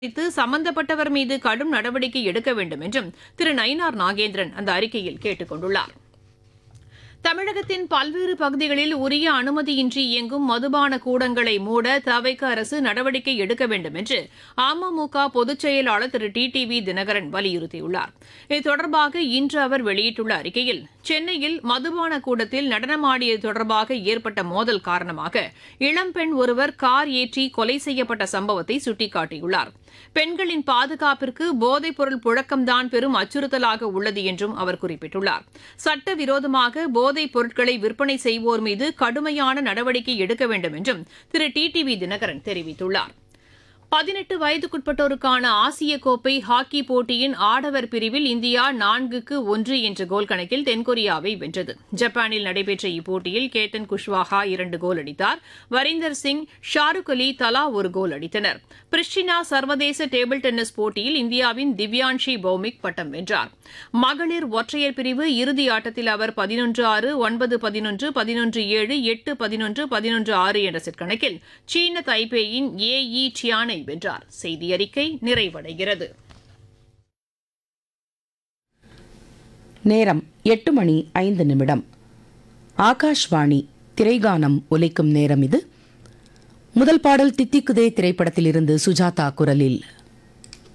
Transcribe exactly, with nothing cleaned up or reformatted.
குறித்து சம்பந்தப்பட்டவர் மீது கடும் நடவடிக்கை எடுக்க வேண்டும் என்றும் திரு நயினார் நாகேந்திரன் அந்த அறிக்கையில் கேட்டுக் கொண்டுள்ளார். தமிழகத்தின் பல்வேறு பகுதிகளில் உரிய அனுமதியின்றி இயங்கும் மதுபான கூடங்களை மூட தவிக அரசு நடவடிக்கை எடுக்க வேண்டும் என்று அமமுக பொதுச் செயலாளர் திரு டி டி வி தினகரன் வலியுறுத்தியுள்ளார். இது தொடர்பாக இன்று அவர் வெளியிட்டுள்ள அறிக்கையில், சென்னையில் மதுபான கூடத்தில் நடனமாடியது தொடர்பாக ஏற்பட்ட மோதல் காரணமாக இளம்பெண் ஒருவர் கார் ஏற்றி கொலை செய்யப்பட்ட சம்பவத்தை சுட்டிக்காட்டியுள்ளார். பெண்களின் பாதுகாப்பிற்கு போதைப்பொருள் புழக்கம்தான் பெரும் அச்சுறுத்தலாக உள்ளது என்றும் அவர் குறிப்பிட்டுள்ளார். சட்டவிரோதமாக போதைப் பொருட்களை விற்பனை செய்வோர் மீது கடுமையான நடவடிக்கை எடுக்க வேண்டும் என்றும் திரு டி டி வி தினகரன் தெரிவித்துள்ளார். பதினெட்டு வயதுக்குட்பட்டோருக்கான ஆசிய கோப்பை ஹாக்கி போட்டியின் ஆடவர் பிரிவில் இந்தியா நான்குக்கு ஒன்று என்ற கோல் கணக்கில் தென்கொரியாவை வென்றது. ஜப்பானில் நடைபெற்ற இப்போட்டியில் கேத்தன் குஷ்வாஹா இரண்டு கோல் அடித்தார். வரீந்தர் சிங், ஷாருக் அலி தலா ஒரு கோல் அடித்தனர். பிரிஸ்டினா சர்வதேச டேபிள் டென்னிஸ் போட்டியில் இந்தியாவின் திவ்யான்ஷி பௌமிக் பட்டம் வென்றார். மகளிர் ஒற்றையர் பிரிவு இறுதி ஆட்டத்தில் அவர் பதினொன்று ஆறு, ஒன்பது பதினொன்று, பதினொன்று ஏழு, எட்டு பதினொன்று, பதினொன்று ஆறு என்ற செட் கணக்கில் சீன தைபேயின் ஏ இ டியானை வென்றார். செய்தி அறிக்கை நிறைவடைகிறது. நேரம் எட்டு மணி ஐந்து நிமிடம். ஆகாஷ்வாணி திரைகானம் ஒலிக்கும் நேரம் இது. முதல் பாடல் தித்திக்குதே திரைப்படத்திலிருந்து சுஜாதா குரலில்.